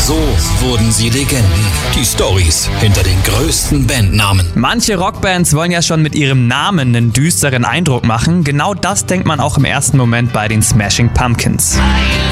So wurden sie Legenden. Die Storys hinter den größten Bandnamen. Manche Rockbands wollen ja schon mit ihrem Namen einen düsteren Eindruck machen. Genau das denkt man auch im ersten Moment bei den Smashing Pumpkins.